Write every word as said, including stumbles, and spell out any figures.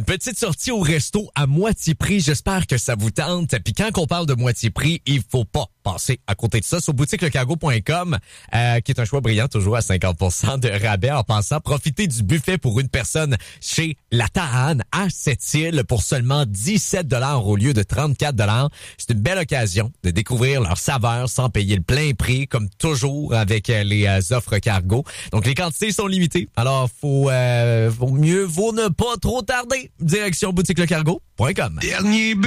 petite sortie au resto à moitié prix. J'espère que ça vous tente. Puis quand on parle de moitié prix, il faut pas passer à côté de ça. Sur boutique le cargo point com, euh, qui est un choix brillant, toujours à cinquante pour cent de rabais. En passant, profitez du buffet pour une personne chez La Tahane à Sept-Îles pour seulement dix-sept dollars au lieu de trente-quatre dollars. C'est une belle occasion de découvrir leurs saveurs sans payer le plein prix, comme toujours avec les euh, offres cargo. Donc, les quantités sont limitées. Alors, faut, euh, faut mieux vaut ne pas trop tarder. Direction boutique le cargo point com. Dernier